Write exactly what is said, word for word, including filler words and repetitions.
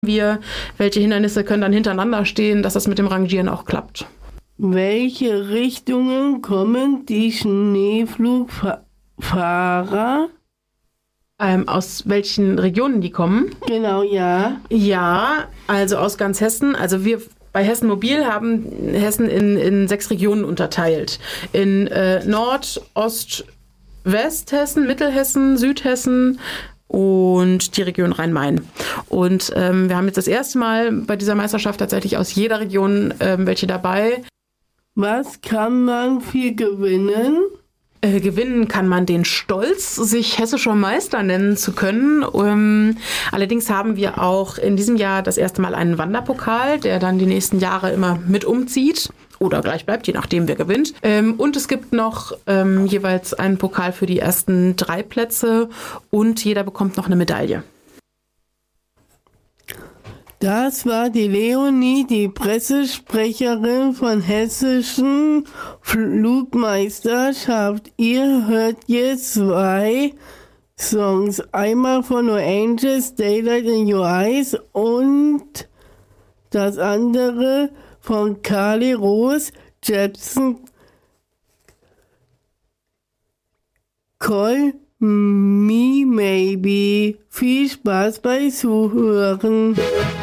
wir, welche Hindernisse können dann hintereinander stehen, dass das mit dem Rangieren auch klappt. Welche Richtungen kommen die Schneepflugfahrer? Ähm, aus welchen Regionen die kommen? Genau, ja. Ja, also aus ganz Hessen. Also wir bei Hessen Mobil haben Hessen in, in sechs Regionen unterteilt. In äh, Nord-, Ost-, Westhessen, Mittelhessen, Südhessen und die Region Rhein-Main. Und ähm, wir haben jetzt das erste Mal bei dieser Meisterschaft tatsächlich aus jeder Region ähm, welche dabei. Was kann man viel gewinnen? Äh, gewinnen kann man den Stolz, sich hessischer Meister nennen zu können. Ähm, allerdings haben wir auch in diesem Jahr das erste Mal einen Wanderpokal, der dann die nächsten Jahre immer mit umzieht oder gleich bleibt, je nachdem wer gewinnt. Ähm, und es gibt noch ähm, jeweils einen Pokal für die ersten drei Plätze und jeder bekommt noch eine Medaille. Das war die Leonie, die Pressesprecherin von Hessischen Flugmeisterschaft. Ihr hört jetzt zwei Songs. Einmal von No Angels, Daylight in Your Eyes und das andere von Carly Rose Jepsen, Call Me Maybe. Viel Spaß bei Zuhören.